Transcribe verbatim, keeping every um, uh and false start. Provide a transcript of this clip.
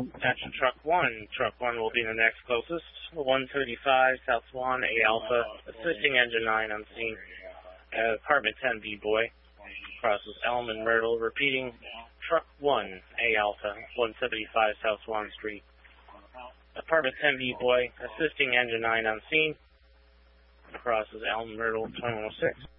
Attention Truck one. Truck one will be the next closest. one thirty-five South Swan, A Alpha, assisting engine nine on scene. Uh, apartment ten B Boy, crosses Elm and Myrtle, repeating Truck one, A Alpha, one seventy-five South Swan Street. Apartment ten B Boy, assisting engine nine on scene, crosses Elm, Myrtle, twenty-one oh six.